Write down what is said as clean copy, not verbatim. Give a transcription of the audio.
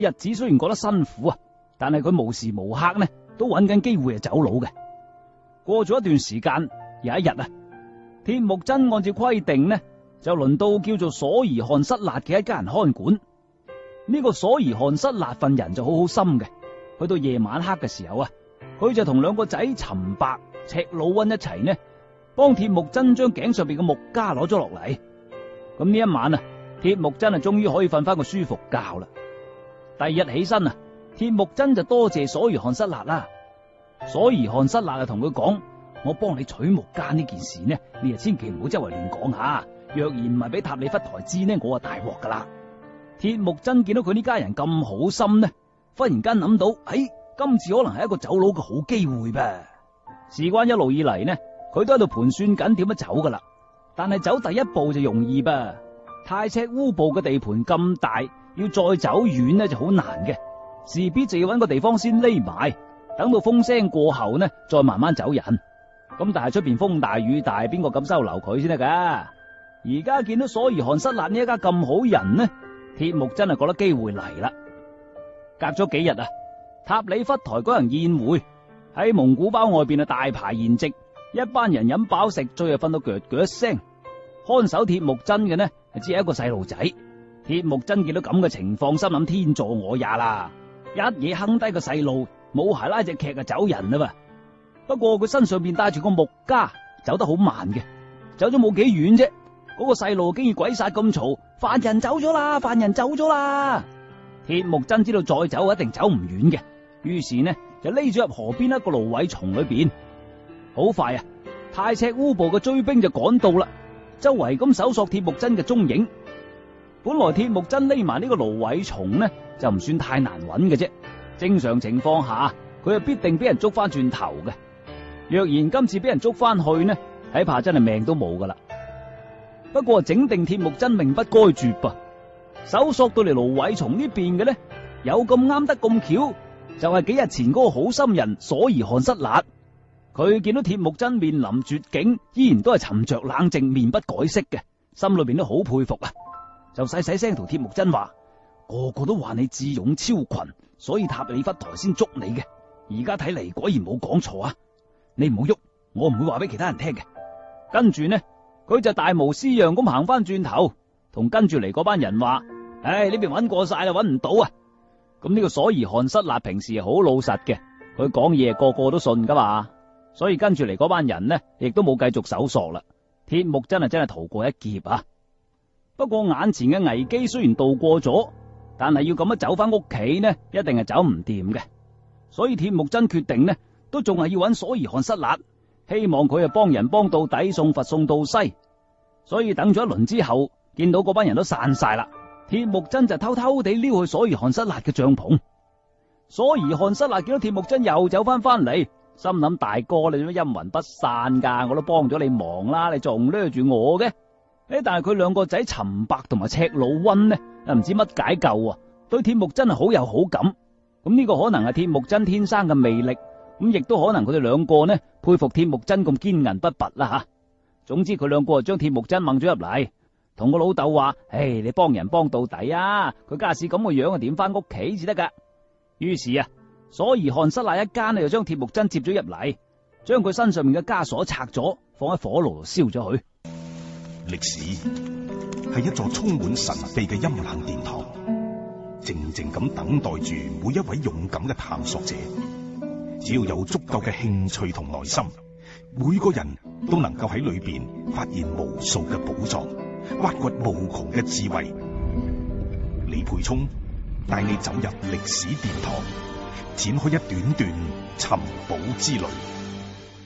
日子雖然過得辛苦啊，但係佢無時無刻呢都揾緊機會走佬嘅。過咗一段時間，有一日啊，鐵木真按照規定呢，就輪到叫做所兒漢失辣嘅一家人看管。呢個所兒漢失辣份人就好好心嘅，去到夜晚黑嘅時候啊，佢就同兩個仔陳白、赤魯溫一齊呢，幫鐵木真將頸上邊嘅木枷攞咗落嚟。咁呢一晚啊，鐵木真啊終於可以瞓翻個舒服覺啦。第二日起身啊，鐵木真就多謝所兒漢失辣啦。所兒漢失辣啊同佢講：我幫你取木枷呢件事呢，你啊千祈唔好周圍亂講下，若然唔係俾塔里忽台知呢，我啊大鑊噶啦。鐵木真見到佢呢家人咁好心呢，忽然間諗到，今次可能係一個走佬嘅好機會噃。事關一路以嚟呢，佢都喺度盤算緊點樣走噶啦。但係走第一步就容易噃，太赤烏部嘅地盤咁大，要再走遠呢就好難嘅，勢必就要揾個地方先匿埋，等到風聲過後呢，再慢慢走人。咁但係出邊風大雨大，邊個敢收留佢先得噶？而家見到所兒漢失辣呢一家咁好人呢，鐵木真係覺得機會嚟啦。隔咗幾日啊，塔里忽台舉行宴會，喺蒙古包外邊啊大排筵席，一班人飲飽食醉啊，瞓到腳腳聲。看守鐵木真嘅呢，只係一個細路仔。鐵木真見到咁嘅情況，心諗天助我也啦，一嘢哼低個細路，冇鞋拉隻屐啊走人啦嘛。不過佢身上邊帶住個木枷，走得好慢嘅，走咗冇幾遠啫。嗰個細路竟然鬼殺咁嘈，犯人走咗啦，犯人走咗啦！鐵木真知道再走一定走唔遠嘅，於是呢就匿咗入河邊一個蘆葦叢裏邊。好快啊，太赤烏部嘅追兵就趕到啦，周圍咁搜索鐵木真嘅蹤影。本來鐵木真匿埋呢個蘆葦叢呢就唔算太難揾嘅啫，正常情況下佢係必定俾人捉翻轉頭嘅。若然今次俾人捉翻去呢，睇怕真係命都冇噶啦。不過整定鐵木真命不該絕噃，搜索到嚟蘆葦叢呢邊嘅呢，有咁啱得咁巧，就係幾日前嗰個好心人所兒漢失辣。佢見到鐵木真面臨絕境，依然都係沉着冷靜，面不改色嘅，心裏邊都好佩服啊！就細細聲同鐵木真話：個個都話你智勇超群，所以塔里忽台先捉你嘅。而家睇嚟果然冇講錯啊！你唔好喐，我唔會話俾其他人聽嘅。跟住呢，佢就大模斯樣咁行翻轉頭，同跟住嚟嗰班人話：呢邊揾過晒啦，揾唔到啊！咁呢個所兒漢失辣平時係好老實嘅，佢講嘢個個都信噶嘛，所以跟住嚟嗰班人呢，亦都冇繼續搜索啦。鐵木真係逃過一劫啊！不過眼前嘅危機雖然度過咗，但係要咁樣走翻屋企呢，一定係走唔掂嘅。所以鐵木真決定呢，都仲係要揾所兒漢失辣，希望佢幫人幫到底，送佛送到西。所以等咗一輪之後，見到嗰班人都散晒啦，鐵木真就偷偷地溜去所兒漢失辣嘅帳篷。所兒漢失辣見到鐵木真又走翻嚟，心諗：大哥，你做乜陰魂不散噶？我都幫咗你忙啦，你仲掠住我嘅？但係佢兩個仔陳白同埋赤魯溫呢，唔知乜解救啊，對鐵木真係好有好感。咁呢個可能係鐵木真天生嘅魅力，咁亦都可能佢哋兩個呢佩服鐵木真咁堅韌不拔啦吓。總之佢兩個就將鐵木真掹咗入嚟，同個老豆話：你幫人幫到底啊！佢家下咁個樣啊，點翻屋企至得噶？於是啊，所兒漢失辣一家呢就將鐵木真接咗入嚟，將佢身上面嘅枷鎖拆咗，放喺火爐度燒咗佢。 歷史係一座充滿神秘嘅陰冷殿堂，靜靜咁等待住每一位勇敢嘅探索者。只要有足夠嘅興趣同耐心，每個人都能夠喺裏邊發現無數嘅寶藏，挖掘無窮嘅智慧。李沛聰帶你走入歷史殿堂，展開一段段尋寶之旅。